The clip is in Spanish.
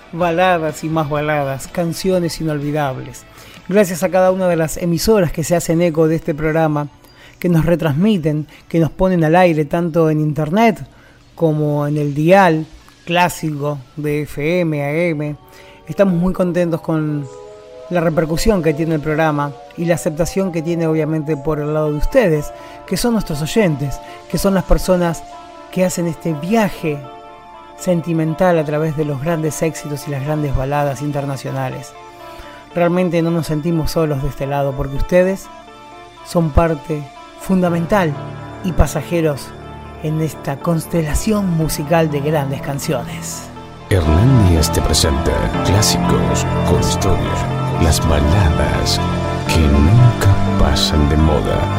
baladas y más baladas, canciones inolvidables. Gracias a cada una de las emisoras que se hacen eco de este programa, que nos retransmiten, que nos ponen al aire tanto en internet como en el dial clásico de FM, AM. Estamos muy contentos con la repercusión que tiene el programa y la aceptación que tiene obviamente por el lado de ustedes, que son nuestros oyentes, que son las personas que hacen este viaje sentimental a través de los grandes éxitos y las grandes baladas internacionales. Realmente no nos sentimos solos de este lado porque ustedes son parte fundamental y pasajeros en esta constelación musical de grandes canciones. Hernán Díaz te presenta clásicos con historia, las baladas que nunca pasan de moda.